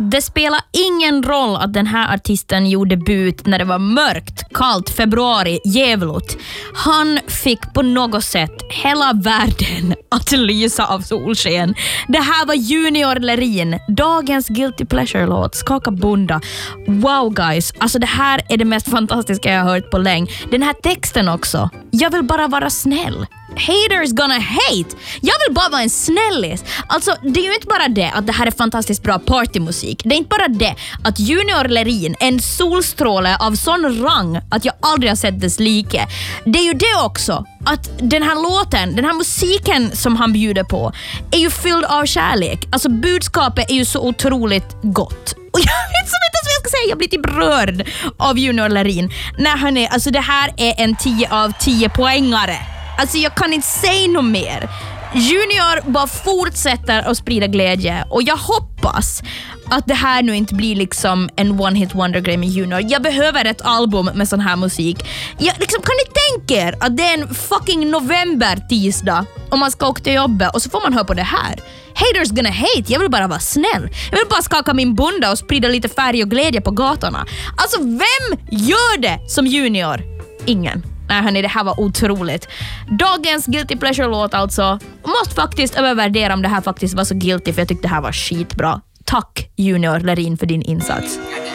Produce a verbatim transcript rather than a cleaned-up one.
Det spelar ingen roll att den här artisten gjorde debut när det var mörkt, kallt, februari, jävligt. Han fick på något sätt hela världen att lysa av solsken. Det här var Junior Lerin, dagens Guilty Pleasure-låt, Skaka bunda. Wow guys, alltså det här är det mest fantastiska jag har hört på länge. Den här texten också. Jag vill bara vara snäll. Haters gonna hate. Jag vill bara vara en snällis. Alltså det är ju inte bara det att det här är fantastiskt bra partymusik. Det är inte bara det att Junior Lerin, en solstråle av sån rang att jag aldrig har sett dess like. Det är ju det också att den här låten, den här musiken som han bjuder på är ju fylld av kärlek. Alltså budskapet är ju så otroligt gott. Och jag vet så inte vad jag ska säga. Jag blir typ rörd av Junior Lerin. Nej hörni, alltså det här är en tio av tio poängare. Alltså jag kan inte säga något mer. Junior bara fortsätter att sprida glädje. Och jag hoppas att det här nu inte blir liksom en one hit wonder grej med Junior. Jag behöver ett album med sån här musik. Jag, liksom, kan ni tänka er att det är en fucking november tisdag om man ska åka till jobbet och så får man höra på det här. Haters gonna hate. Jag vill bara vara snäll. Jag vill bara skaka min bunda och sprida lite färg och glädje på gatorna. Alltså vem gör det som Junior? Ingen. Nej hörni, det här var otroligt. Dagens Guilty Pleasure-låt alltså. Måste faktiskt övervärdera om det här faktiskt var så guilty, för jag tyckte det här var skitbra. Tack Junior Lerin för din insats.